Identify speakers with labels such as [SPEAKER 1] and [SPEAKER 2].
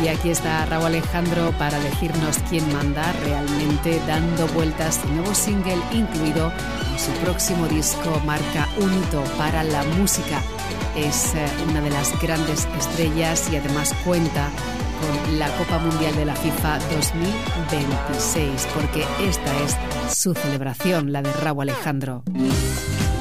[SPEAKER 1] Y aquí está Rauw Alejandro para decirnos quién manda, realmente dando vueltas. El nuevo single incluido en su próximo disco marca un hito para la música. Es una de las grandes estrellas y además cuenta con la Copa Mundial de la FIFA 2026, porque esta es su celebración, la de Rauw Alejandro.